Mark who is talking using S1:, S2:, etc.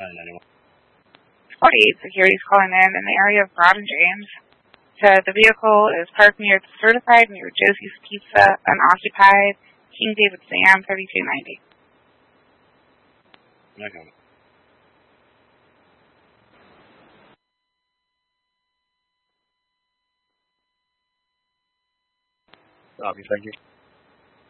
S1: 48 security's calling in the area of Broad and James. Said the vehicle is parked near the Certified near Josie's Pizza, unoccupied, King David Sam, 3290.
S2: Okay. Copy, thank you.